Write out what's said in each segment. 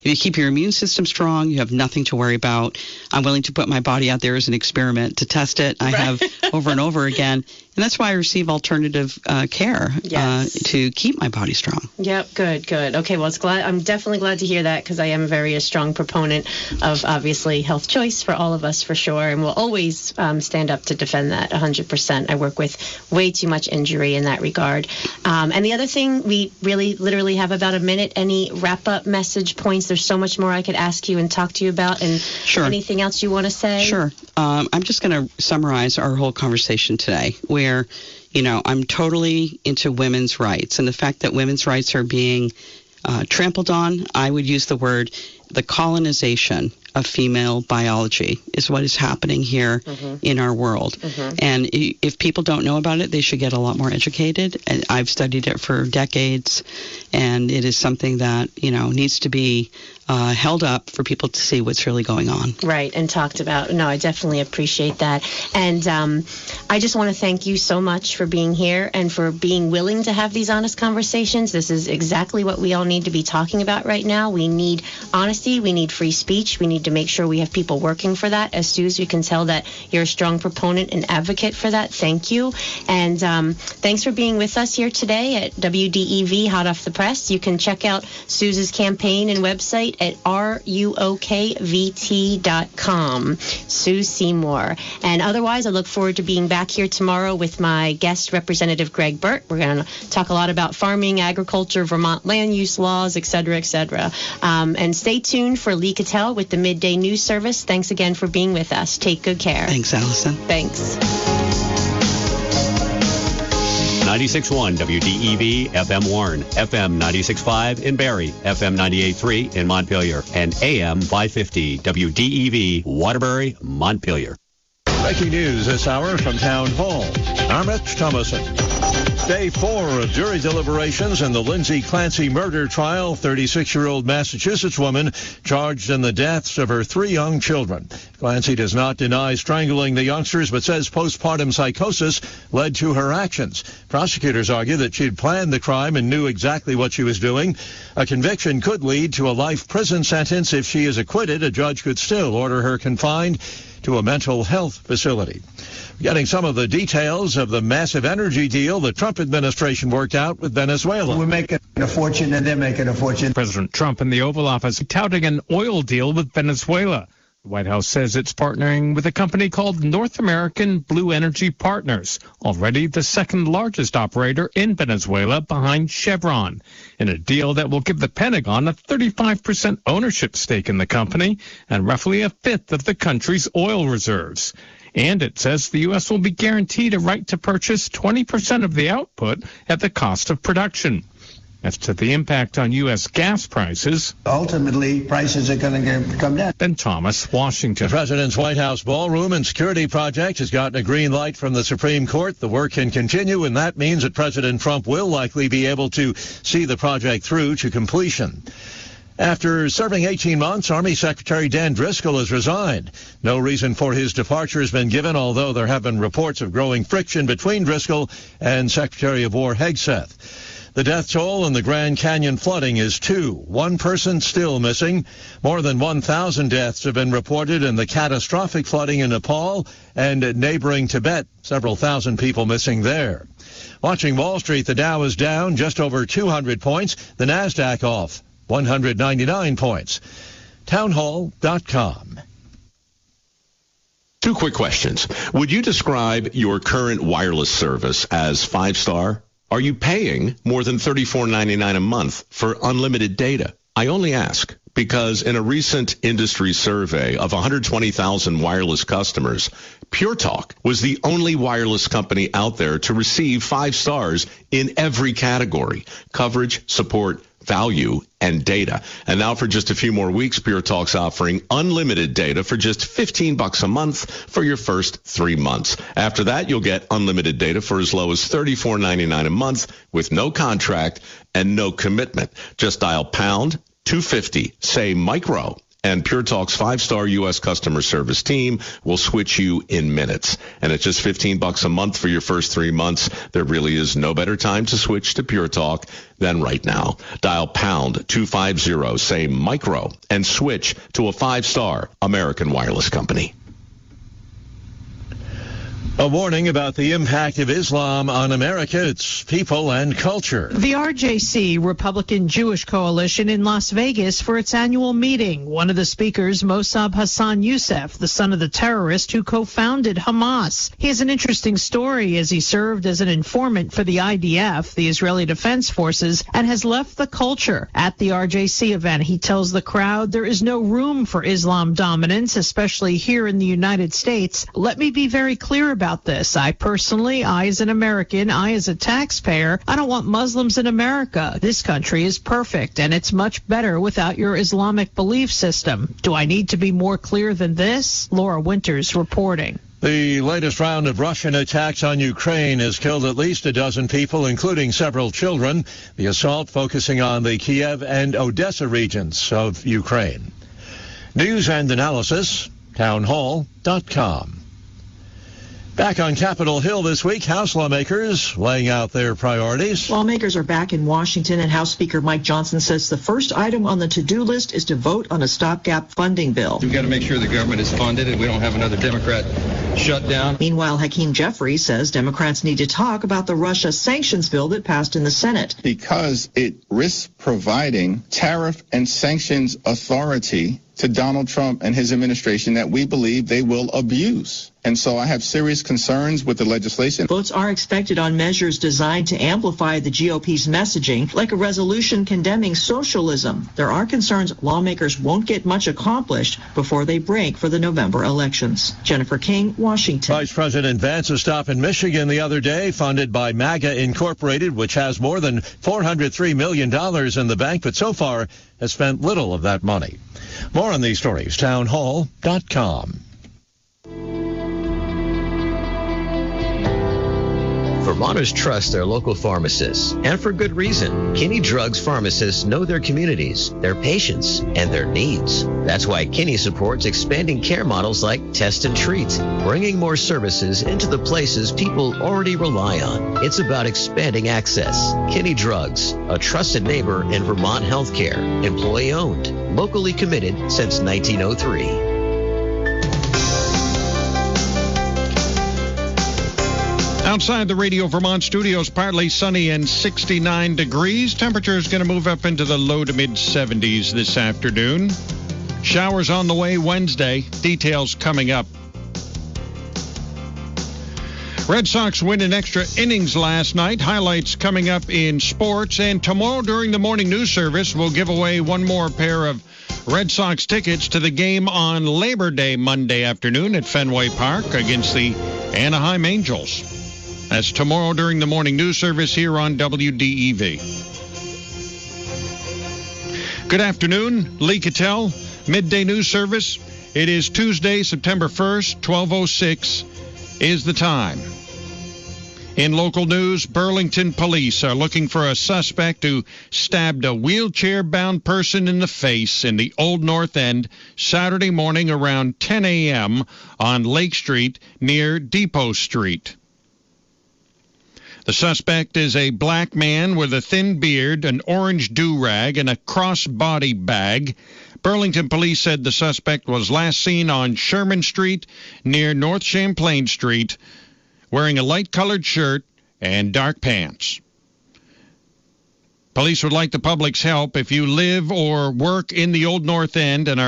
If you keep your immune system strong, you have nothing to worry about. I'm willing to put my body out there as an experiment to test it. I have over and over again. And that's why I receive alternative care to keep my body strong. Yep, good. Okay, well, I'm definitely glad to hear that because I am a strong proponent of, obviously, health choice for all of us, for sure. And we'll always stand up to defend that 100%. I work with way too much injury in that regard. And the other thing, we really literally have about a minute. Any wrap-up message points? There's so much more I could ask you and talk to you about. And anything else you want to say? Sure. I'm just going to summarize our whole conversation today, where, I'm totally into women's rights, and the fact that women's rights are being trampled on. I would use the word the colonization of female biology is what is happening here in our world. And if people don't know about it, they should get a lot more educated. And I've studied it for decades, and it is something that, needs to be held up for people to see what's really going on. Right, and talked about. No, I definitely appreciate that. And I just want to thank you so much for being here and for being willing to have these honest conversations. This is exactly what we all need to be talking about right now. We need honesty. We need free speech. We need to make sure we have people working for that. As Suze, we can tell that you're a strong proponent and advocate for that. Thank you. And thanks for being with us here today at WDEV Hot Off the Press. You can check out Suze's campaign and website at RUOKVT.com. Suze Seymour. And otherwise, I look forward to being back here tomorrow with my guest, Representative Greg Burt. We're going to talk a lot about farming, agriculture, Vermont land use laws, et cetera, et cetera. And stay tuned for Lee Cattell with the Midday News Service. Thanks again for being with us. Take good care. Thanks, Allison. Thanks. 96.1 WDEV FM Warren, FM 96.5 in Barrie, FM 98.3 in Montpelier, and AM 550 WDEV Waterbury, Montpelier. Breaking news this hour from Town Hall. I'm Rich Thomason. Day 4 of jury deliberations in the Lindsay Clancy murder trial. 36-year-old Massachusetts woman charged in the deaths of her 3 young children. Clancy does not deny strangling the youngsters, but says postpartum psychosis led to her actions. Prosecutors argue that she'd planned the crime and knew exactly what she was doing. A conviction could lead to a life prison sentence. If she is acquitted, a judge could still order her confined to a mental health facility. Getting some of the details of the massive energy deal the Trump administration worked out with Venezuela. We're making a fortune and they're making a fortune. President Trump in the Oval Office touting an oil deal with Venezuela. The White House says it's partnering with a company called North American Blue Energy Partners, already the second largest operator in Venezuela behind Chevron, in a deal that will give the Pentagon a 35% ownership stake in the company and roughly a fifth of the country's oil reserves. And it says the U.S. will be guaranteed a right to purchase 20% of the output at the cost of production. As to the impact on U.S. gas prices, ultimately, prices are going to come down. Ben Thomas, Washington. The President's White House ballroom and security project has gotten a green light from the Supreme Court. The work can continue, and that means that President Trump will likely be able to see the project through to completion. After serving 18 months, Army Secretary Dan Driscoll has resigned. No reason for his departure has been given, although there have been reports of growing friction between Driscoll and Secretary of War Hegseth. The death toll in the Grand Canyon flooding is 2. One person still missing. More than 1,000 deaths have been reported in the catastrophic flooding in Nepal and neighboring Tibet. Several thousand people missing there. Watching Wall Street, the Dow is down just over 200 points. The Nasdaq off 199 points. Townhall.com. 2 quick questions. Would you describe your current wireless service as 5-star? Are you paying more than $34.99 a month for unlimited data? I only ask because in a recent industry survey of 120,000 wireless customers, Pure Talk was the only wireless company out there to receive 5 stars in every category: coverage, support, value, and data. And now for just a few more weeks, Pure Talk's offering unlimited data for just $15 a month for your first 3 months. After that, you'll get unlimited data for as low as $34.99 a month with no contract and no commitment. Just dial pound 250, say micro, And Pure Talk's 5-star U.S. customer service team will switch you in minutes. And it's just $15 a month for your first 3 months. There really is no better time to switch to Pure Talk than right now. Dial pound 250, say micro, and switch to a 5-star American Wireless Company. A warning about the impact of Islam on America, its people and culture. The RJC, Republican Jewish Coalition, in Las Vegas for its annual meeting. One of the speakers, Mossab Hassan Youssef, the son of the terrorist who co-founded Hamas. He has an interesting story as he served as an informant for the IDF, the Israeli Defense Forces, and has left the culture. At the RJC event, he tells the crowd there is no room for Islam dominance, especially here in the United States. Let me be very clear about this. I as an American, I as a taxpayer, I don't want Muslims in America. This country is perfect, and it's much better without your Islamic belief system. Do I need to be more clear than this? Laura Winters reporting. The latest round of Russian attacks on Ukraine has killed at least a dozen people, including several children. The assault focusing on the Kiev and Odessa regions of Ukraine. News and analysis, townhall.com. Back on Capitol Hill this week, House lawmakers laying out their priorities. Lawmakers are back in Washington, and House Speaker Mike Johnson says the first item on the to-do list is to vote on a stopgap funding bill. We've got to make sure the government is funded and we don't have another Democrat shutdown. Meanwhile, Hakeem Jeffries says Democrats need to talk about the Russia sanctions bill that passed in the Senate. Because it risks providing tariff and sanctions authority to Donald Trump and his administration that we believe they will abuse. And so I have serious concerns with the legislation. Votes are expected on measures designed to amplify the GOP's messaging, like a resolution condemning socialism. There are concerns lawmakers won't get much accomplished before they break for the November elections. Jennifer King, Washington. Vice President Vance's stop in Michigan the other day, funded by MAGA Incorporated, which has more than $403 million in the bank, but so far has spent little of that money. More on these stories, townhall.com. Vermonters trust their local pharmacists, and for good reason. Kinney Drugs pharmacists know their communities, their patients, and their needs. That's why Kinney supports expanding care models like Test and Treat, bringing more services into the places people already rely on. It's about expanding access. Kinney Drugs, a trusted neighbor in Vermont healthcare, employee-owned, locally committed since 1903. Outside the Radio Vermont studios, partly sunny and 69 degrees. Temperature is going to move up into the low to mid-70s this afternoon. Showers on the way Wednesday. Details coming up. Red Sox win in extra innings last night. Highlights coming up in sports. And tomorrow during the morning news service, we'll give away one more pair of Red Sox tickets to the game on Labor Day Monday afternoon at Fenway Park against the Anaheim Angels. That's tomorrow during the morning news service here on WDEV. Good afternoon, Lee Cattell, midday news service. It is Tuesday, September 1st, 12:06 is the time. In local news, Burlington police are looking for a suspect who stabbed a wheelchair-bound person in the face in the Old North End Saturday morning around 10 a.m. on Lake Street near Depot Street. The suspect is a black man with a thin beard, an orange do-rag, and a cross-body bag. Burlington police said the suspect was last seen on Sherman Street near North Champlain Street, wearing a light-colored shirt and dark pants. Police would like the public's help if you live or work in the Old North End and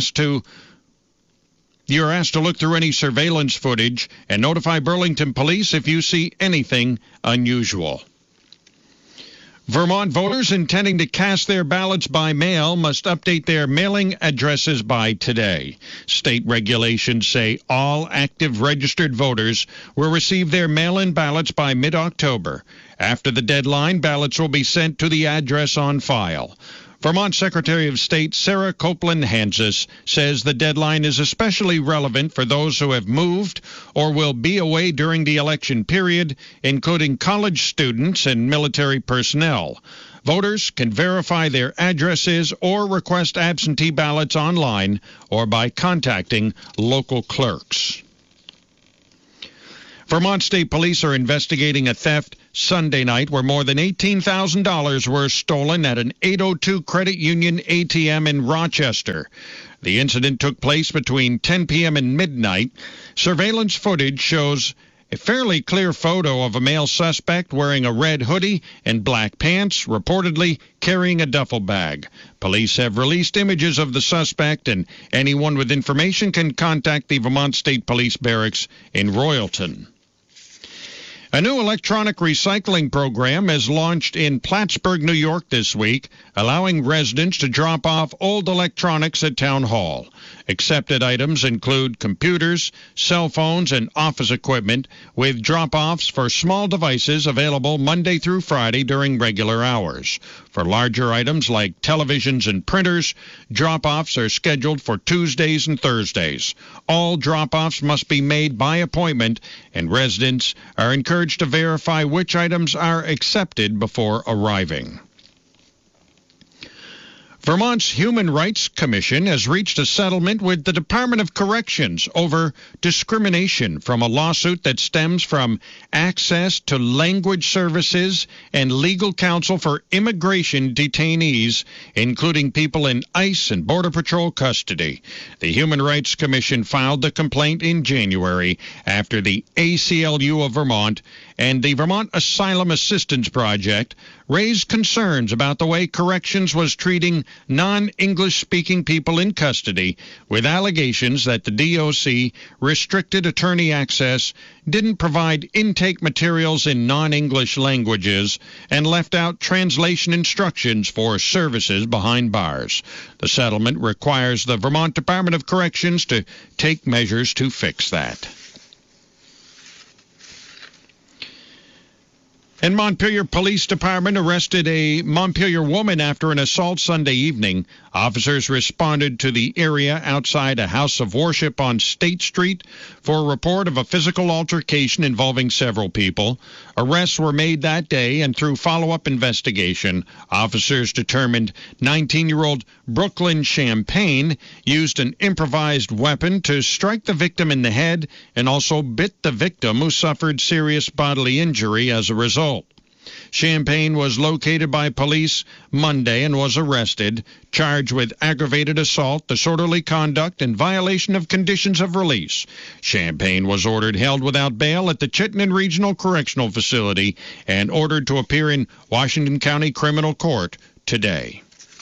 you're asked to look through any surveillance footage and notify Burlington police if you see anything unusual. Vermont voters intending to cast their ballots by mail must update their mailing addresses by today. State regulations say all active registered voters will receive their mail-in ballots by mid-October. After the deadline, ballots will be sent to the address on file. Vermont Secretary of State Sarah Copeland Hansis says the deadline is especially relevant for those who have moved or will be away during the election period, including college students and military personnel. Voters can verify their addresses or request absentee ballots online or by contacting local clerks. Vermont State Police are investigating a theft Sunday night where more than $18,000 were stolen at an 802 Credit Union ATM in Rochester. The incident took place between 10 p.m. and midnight. Surveillance footage shows a fairly clear photo of a male suspect wearing a red hoodie and black pants, reportedly carrying a duffel bag. Police have released images of the suspect, and anyone with information can contact the Vermont State Police Barracks in Royalton. A new electronic recycling program is launched in Plattsburgh, New York this week, allowing residents to drop off old electronics at Town Hall. Accepted items include computers, cell phones, and office equipment, with drop-offs for small devices available Monday through Friday during regular hours. For larger items like televisions and printers, drop-offs are scheduled for Tuesdays and Thursdays. All drop-offs must be made by appointment, and residents are encouraged to verify which items are accepted before arriving. Vermont's Human Rights Commission has reached a settlement with the Department of Corrections over discrimination from a lawsuit that stems from access to language services and legal counsel for immigration detainees, including people in ICE and Border Patrol custody. The Human Rights Commission filed the complaint in January after the ACLU of Vermont and the Vermont Asylum Assistance Project raised concerns about the way corrections was treating non-English-speaking people in custody, with allegations that the DOC restricted attorney access, didn't provide intake materials in non-English languages, and left out translation instructions for services behind bars. The settlement requires the Vermont Department of Corrections to take measures to fix that. And Montpelier Police Department arrested a Montpelier woman after an assault Sunday evening. Officers responded to the area outside a house of worship on State Street for a report of a physical altercation involving several people. Arrests were made that day, and through follow-up investigation, officers determined 19-year-old Brooklyn Champagne used an improvised weapon to strike the victim in the head and also bit the victim, who suffered serious bodily injury as a result. Champagne was located by police Monday and was arrested, charged with aggravated assault, disorderly conduct, and violation of conditions of release. Champagne was ordered held without bail at the Chittenden Regional Correctional Facility and ordered to appear in Washington County Criminal Court today.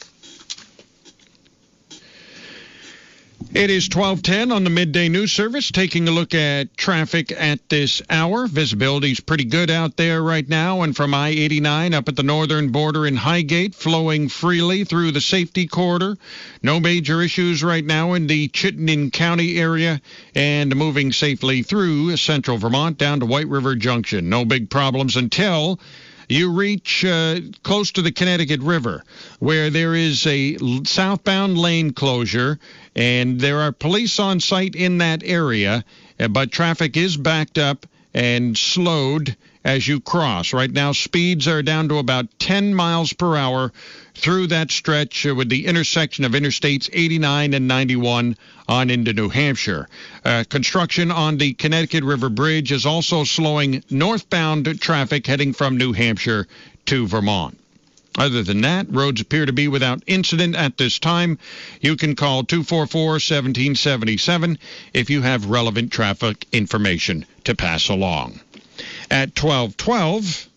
It is 12:10 on the Midday News Service. Taking a look at traffic at this hour. Visibility's pretty good out there right now, and from I-89 up at the northern border in Highgate, flowing freely through the safety corridor. No major issues right now in the Chittenden County area, and moving safely through central Vermont down to White River Junction. No big problems until you reach close to the Connecticut River, where there is a southbound lane closure, and there are police on site in that area, but traffic is backed up and slowed as you cross. Right now, speeds are down to about 10 miles per hour through that stretch with the intersection of Interstates 89 and 91 on into New Hampshire. Construction on the Connecticut River Bridge is also slowing northbound traffic heading from New Hampshire to Vermont. Other than that, roads appear to be without incident at this time. You can call 244-1777 if you have relevant traffic information to pass along. At 12:12,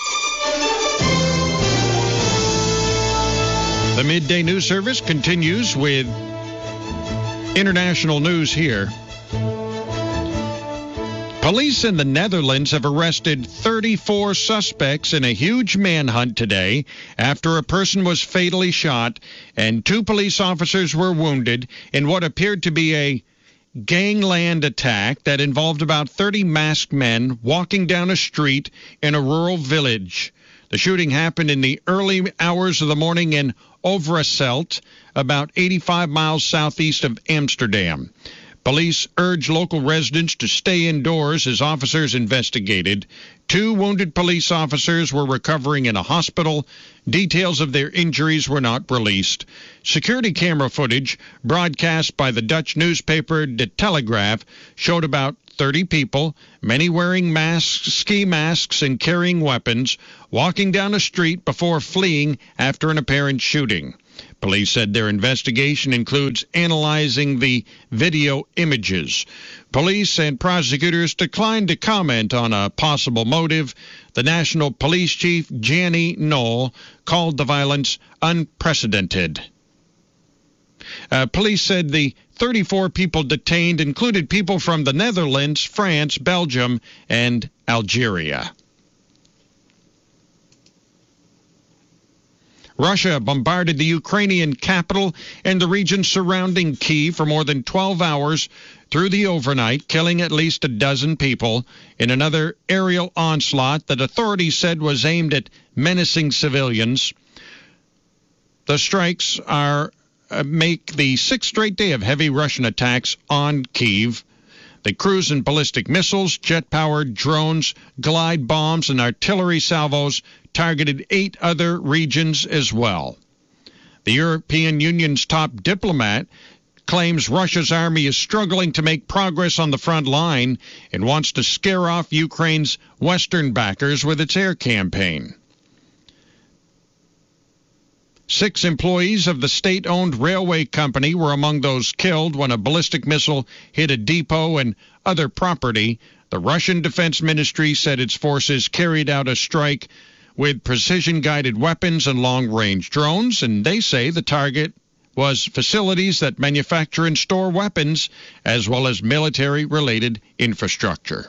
the Midday News Service continues with international news here. Police in the Netherlands have arrested 34 suspects in a huge manhunt today after a person was fatally shot and 2 police officers were wounded in what appeared to be a gangland attack that involved about 30 masked men walking down a street in a rural village. The shooting happened in the early hours of the morning in Overijssel, about 85 miles southeast of Amsterdam. Police urged local residents to stay indoors as officers investigated. 2 wounded police officers were recovering in a hospital. Details of their injuries were not released. Security camera footage broadcast by the Dutch newspaper De Telegraaf showed about 30 people, many wearing masks, ski masks, and carrying weapons, walking down a street before fleeing after an apparent shooting. Police said their investigation includes analyzing the video images. Police and prosecutors declined to comment on a possible motive. The National Police Chief, Jannie Knoll, called the violence unprecedented. Police said the 34 people detained included people from the Netherlands, France, Belgium, and Algeria. Russia bombarded the Ukrainian capital and the region surrounding Kyiv for more than 12 hours through the overnight, killing at least a dozen people in another aerial onslaught that authorities said was aimed at menacing civilians. The strikes make the 6th straight day of heavy Russian attacks on Kyiv. The cruise and ballistic missiles, jet-powered drones, glide bombs, and artillery salvos targeted 8 other regions as well. The European Union's top diplomat claims Russia's army is struggling to make progress on the front line and wants to scare off Ukraine's Western backers with its air campaign. 6 employees of the state-owned railway company were among those killed when a ballistic missile hit a depot and other property. The Russian Defense Ministry said its forces carried out a strike with precision-guided weapons and long-range drones, and they say the target was facilities that manufacture and store weapons, as well as military-related infrastructure.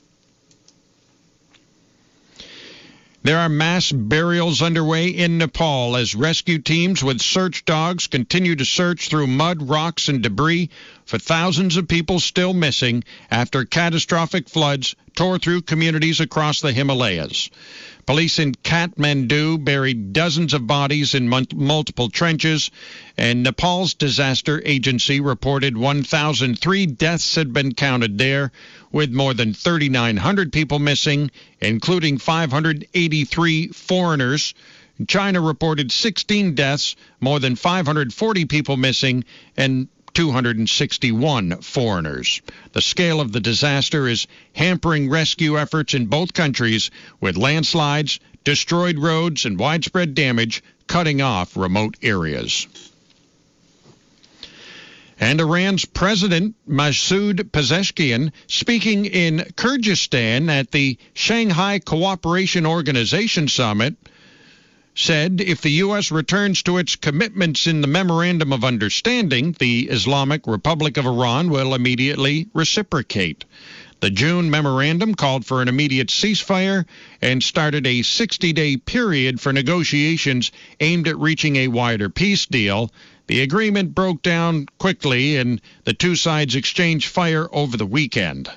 There are mass burials underway in Nepal as rescue teams with search dogs continue to search through mud, rocks, and debris for thousands of people still missing after catastrophic floods tore through communities across the Himalayas. Police in Kathmandu buried dozens of bodies in multiple trenches, and Nepal's disaster agency reported 1,003 deaths had been counted there, with more than 3,900 people missing, including 583 foreigners. China reported 16 deaths, more than 540 people missing, and 261 foreigners. The scale of the disaster is hampering rescue efforts in both countries, with landslides, destroyed roads, and widespread damage cutting off remote areas. And Iran's President Masoud Pezeshkian, speaking in Kyrgyzstan at the Shanghai Cooperation Organization Summit, said if the U.S. returns to its commitments in the Memorandum of Understanding, the Islamic Republic of Iran will immediately reciprocate. The June memorandum called for an immediate ceasefire and started a 60-day period for negotiations aimed at reaching a wider peace deal. The agreement broke down quickly, and the two sides exchanged fire over the weekend.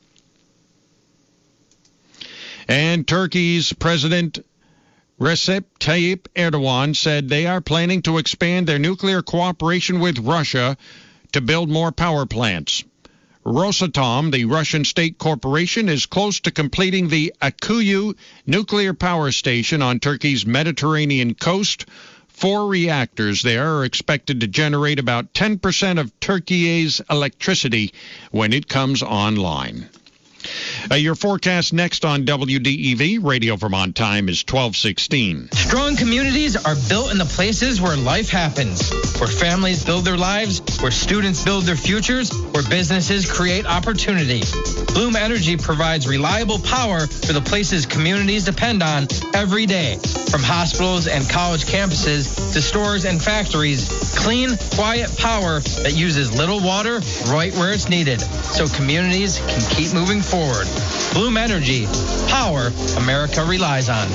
And Turkey's President Recep Tayyip Erdogan said they are planning to expand their nuclear cooperation with Russia to build more power plants. Rosatom, the Russian state corporation, is close to completing the Akuyu nuclear power station on Turkey's Mediterranean coast. 4 reactors there are expected to generate about 10% of Turkey's electricity when it comes online. Your forecast next on WDEV. Radio Vermont time is 12:16. Strong communities are built in the places where life happens, where families build their lives, where students build their futures, where businesses create opportunity. Bloom Energy provides reliable power for the places communities depend on every day. From hospitals and college campuses to stores and factories, clean, quiet power that uses little water right where it's needed, so communities can keep moving forward. Bloom Energy, power America relies on.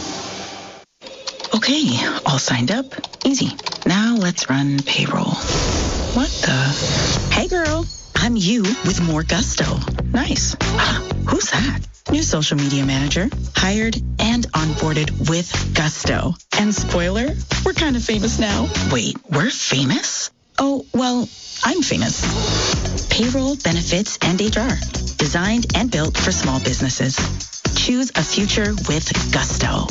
Okay, all signed up. Easy. Now let's run payroll. What the? Hey girl, I'm you with more gusto. Nice. Who's that? New social media manager, hired and onboarded with gusto. And spoiler, we're kind of famous now. Wait, we're famous? Oh, well, I'm famous. Payroll, benefits, and HR. Designed and built for small businesses. Choose a future with Gusto.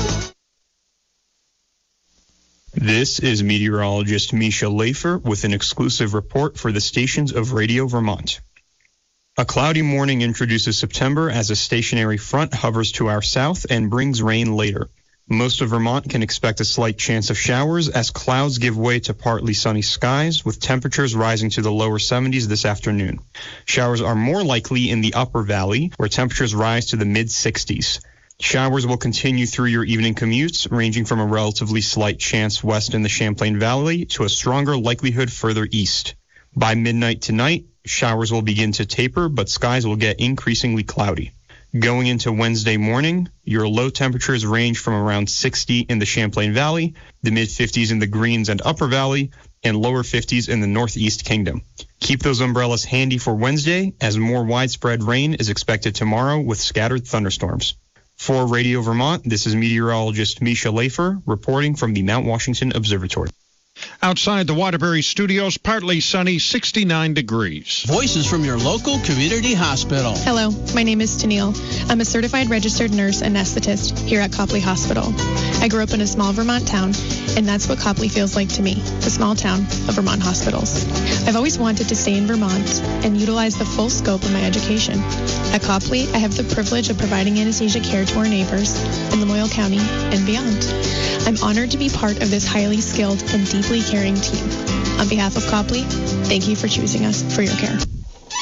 This is meteorologist Misha Lafer with an exclusive report for the stations of Radio Vermont. A cloudy morning introduces September as a stationary front hovers to our south and brings rain later. Most of Vermont can expect a slight chance of showers as clouds give way to partly sunny skies, with temperatures rising to the lower 70s this afternoon. Showers are more likely in the upper valley, where temperatures rise to the mid-60s. Showers will continue through your evening commutes, ranging from a relatively slight chance west in the Champlain Valley to a stronger likelihood further east. By midnight tonight, showers will begin to taper, but skies will get increasingly cloudy. Going into Wednesday morning, your low temperatures range from around 60 in the Champlain Valley, the mid-50s in the Greens and Upper Valley, and lower 50s in the Northeast Kingdom. Keep those umbrellas handy for Wednesday, as more widespread rain is expected tomorrow with scattered thunderstorms. For Radio Vermont, this is meteorologist Misha Lafer reporting from the Mount Washington Observatory. Outside the Waterbury studios, partly sunny, 69 degrees. Voices from your local community hospital. Hello, my name is Tennille. I'm a certified registered nurse anesthetist here at Copley Hospital. I grew up in a small Vermont town, and that's what Copley feels like to me, the small town of Vermont hospitals. I've always wanted to stay in Vermont and utilize the full scope of my education. At Copley, I have the privilege of providing anesthesia care to our neighbors in Lamoille County and beyond. I'm honored to be part of this highly skilled and deeply caring team. On behalf of Copley, thank you for choosing us for your care.